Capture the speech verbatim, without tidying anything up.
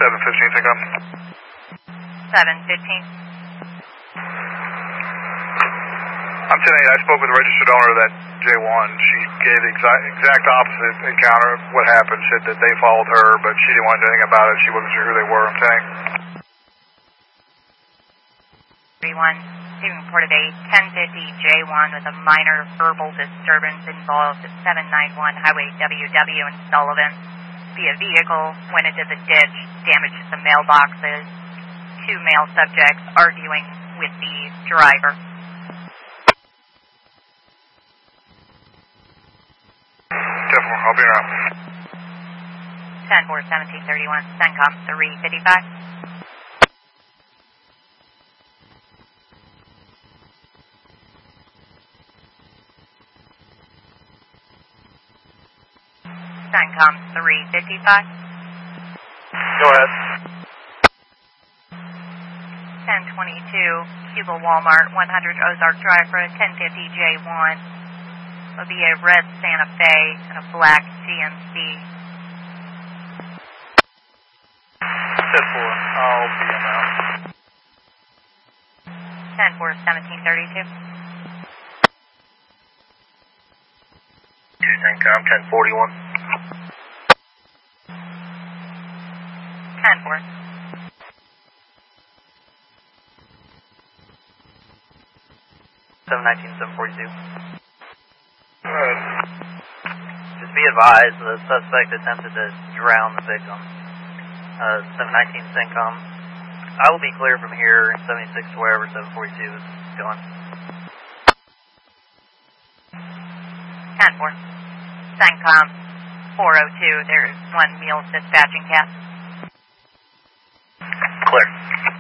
seven fifteen, CENTCOM. seven fifteen. I'm ten eight. I spoke with the registered owner of that J one. She gave the exact, exact opposite encounter. What happened? Said that they followed her, but she didn't want to do anything about it. She wasn't sure who they were. I'm ten eight. three one. Being reported a ten fifty J one with a minor verbal disturbance involved at seven ninety-one Highway W W in Sullivan. Via vehicle went into the ditch, damaged some mailboxes. Two male subjects arguing with the driver. ten four, I'll be around. ten four seventeen thirty-one, CENTCOM three fifty-five. CENTCOM three fifty-five. Go ahead. ten twenty-two, Cuba Walmart, one hundred Ozark Drive for a ten fifty J one. Will be a red Santa Fe and a black G M C. ten four, I'll be around. ten four seventeen thirty-two. two CENTCOM, ten forty-one. ten four. seven nineteen, seven forty-two. Alright. Just be advised, the suspect attempted to drown the victim. Uh, seven nineteen CENTCOM. I will be clear from here, seventy-six to wherever seven forty-two is going. ten four. CENTCOM four oh two, there's one meal dispatching cat. Clear.